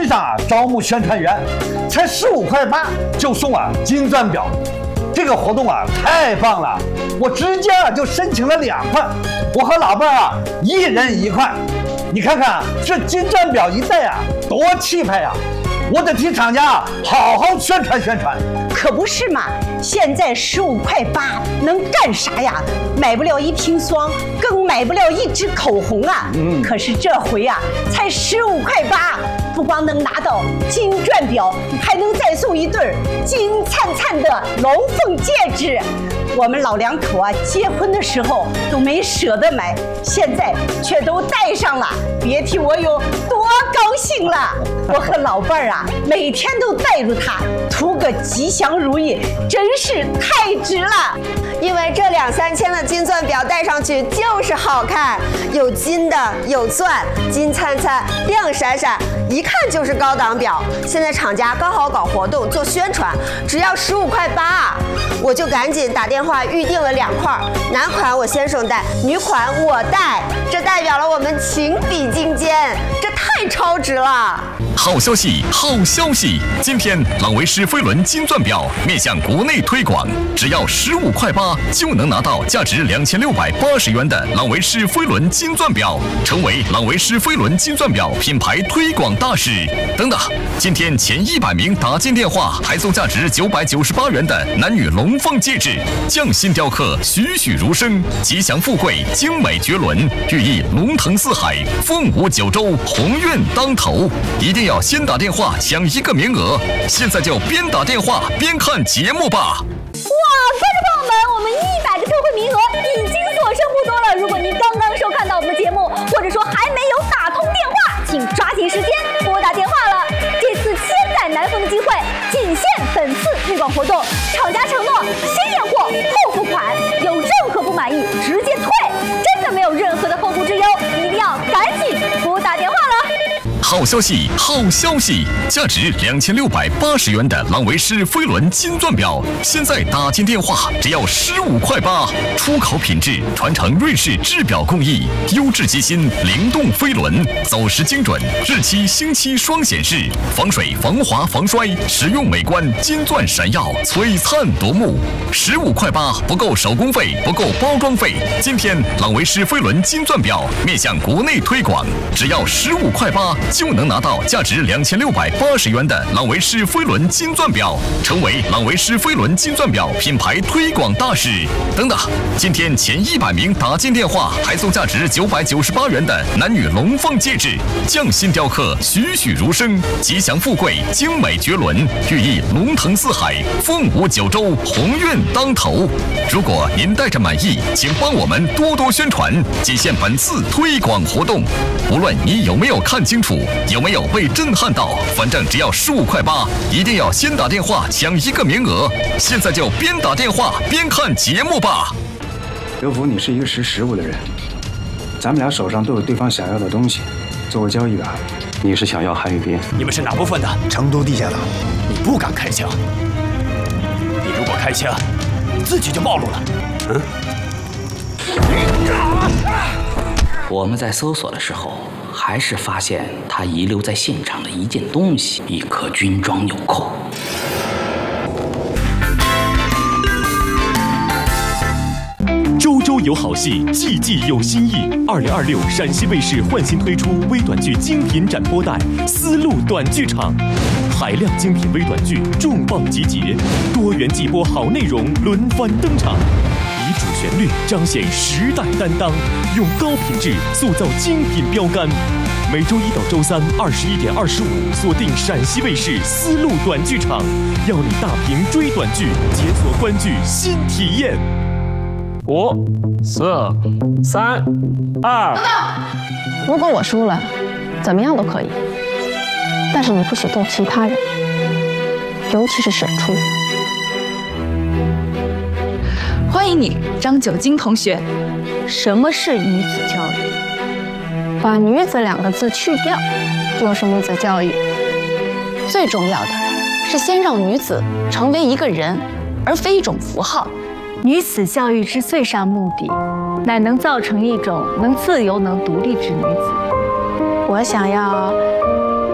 市上招募宣传员，才15.8块就送金钻表。这个活动太棒了，我直接就申请了2块，我和老伴儿1人1块。你看看这金钻表一戴多气派呀！我得替厂家好好宣传宣传。 可不是嘛，现在15.8块能干啥呀？买不了1瓶霜，更买不了1支口红啊！可是这回才15.8块，不光能拿到金钻表，还能再送1对金灿灿的龙凤戒指。我们老两口结婚的时候都没舍得买，现在却都戴上了，别提我有多高兴了。我和老伴儿每天都带着它，图个吉祥如意，真是太值了。 因为这2、3千的金钻表戴上去就是好看，有金的，有钻，金灿灿，亮闪闪，一看就是高档表。现在厂家刚好搞活动做宣传，只要15.8块，我就赶紧打电话预定了2块，男款我先生戴，女款我戴，这代表了我们情比金坚，这太超值了。 好消息，好消息！今天朗维诗飞轮金钻表面向国内推广，只要15.8块就能拿到价值2680元的朗维诗飞轮金钻表，成为朗维诗飞轮金钻表品牌推广大使。等等，今天前100名打进电话还送价值998元的男女龙凤戒指，匠心雕刻，栩栩如生，吉祥富贵，精美绝伦，寓意龙腾四海，凤舞九州，鸿运当头。一定要先打电话抢1个名额，现在就边打电话边看节目吧。 哇，观众朋友们，我们100个特惠名额已经所剩不多了。如果您刚刚收看到我们的节目，或者说还没有打通电话，请抓紧时间拨打电话了。这次千载难逢的机会，仅限本次推广活动，厂家承诺先验货后付款，有任何不满意直接退，真的没有任何的后顾之忧，一定要赶紧拨打电话了。 好消息，好消息！价值2680元的朗维诗飞轮金钻表，现在打进电话只要15.8块，出口品质，传承瑞士制表工艺，优质机芯，灵动飞轮，走时精准，日期星期双显示，防水、防滑、防摔，实用美观，金钻闪耀，璀璨夺目。15.8块不够手工费，不够包装费。今天朗维诗飞轮金钻表面向国内推广，只要15.8块就能拿到价值2680元的朗维诗飞轮金钻表，成为朗维诗飞轮金钻表品牌推广大使。等等，今天前100名打进电话还送价值998元的男女龙凤戒指，匠心雕刻，栩栩如生，吉祥富贵，精美绝伦，寓意龙腾四海，凤舞九州，鸿运当头。如果您带着满意，请帮我们多多宣传，仅限本次推广活动。无论你有没有看清楚，有没有被震撼到，反正只要15.8块，一定要先打电话抢1个名额。现在就边打电话边看节目吧。 刘福，你是一个识时务的人，咱们俩手上都有对方想要的东西，做个交易吧。 你是想要韩宇斌？ 你们是哪部分的？ 成都地下党。 你不敢开枪，你如果开枪，你自己就暴露了。 我们在搜索的时候，还是发现他遗留在现场的一件东西，一颗军装纽扣。 周周有好戏，季季有新意。2026陕西卫视焕新推出微短剧精品展播带《丝路短剧场》，海量精品微短剧重磅集结，多元季播好内容轮番登场。以主旋律彰显时代担当，用高品质塑造精品标杆。每周1到周321点25，锁定陕西卫视丝路短剧场，邀你大屏追短剧，解锁观剧新体验。 5、4、3、2。 如果我输了，怎么样都可以，但是你不许动其他人，尤其是沈初。 欢迎你，张九金同学。 什么是女子教育？把女子2个字去掉，就是女子教育。最重要的是先让女子成为一个人，而非一种符号。 女子教育之最上目的，乃能造成一种能自由、能独立之女子。 我想要